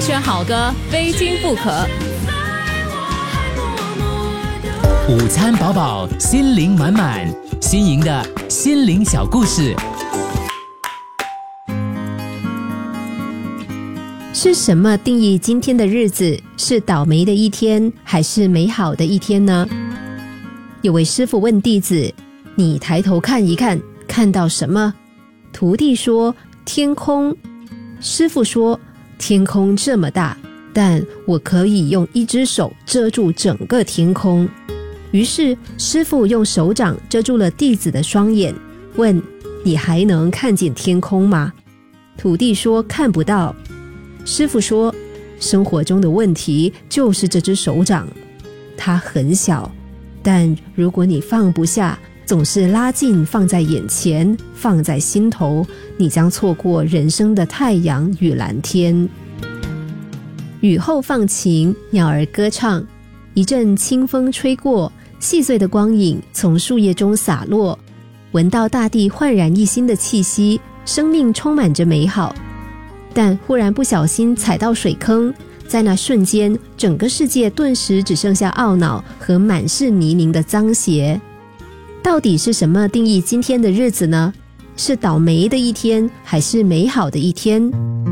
选好歌，非听不可。 午餐饱饱，心灵满满，新颖的心灵小故事。 是什么定义今天的日子？是倒霉的一天，还是美好的一天呢？有位师傅问弟子：你抬头看一看，看到什么？徒弟说：天空。师傅说：天空这么大，但我可以用一只手遮住整个天空。于是师傅用手掌遮住了弟子的双眼，问：你还能看见天空吗？徒弟说：看不到。师傅说：生活中的问题就是这只手掌，它很小，但如果你放不下，总是拉近放在眼前，放在心头，你将错过人生的太阳与蓝天。雨后放晴，鸟儿歌唱，一阵清风吹过，细碎的光影从树叶中洒落，闻到大地焕然一新的气息，生命充满着美好。但忽然不小心踩到水坑，在那瞬间，整个世界顿时只剩下懊恼和满是泥泞的脏鞋。到底是什么定义今天的日子呢？是倒霉的一天，还是美好的一天？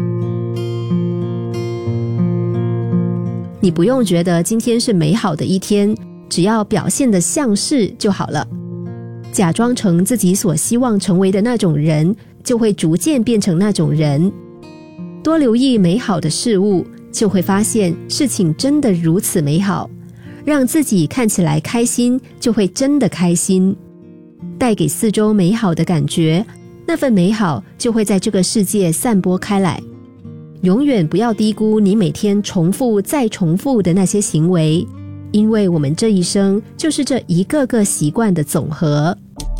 你不用觉得今天是美好的一天，只要表现得像是就好了。假装成自己所希望成为的那种人，就会逐渐变成那种人。多留意美好的事物，就会发现事情真的如此美好。让自己看起来开心，就会真的开心。带给四周美好的感觉，那份美好就会在这个世界散播开来。永远不要低估你每天重复再重复的那些行为，因为我们这一生就是这一个个习惯的总和。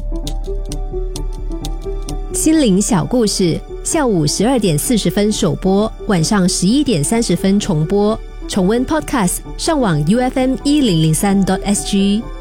心灵小故事，下午12点40分首播，晚上11点30分重播。重温 Podcast， 上网 UFM1003.SG。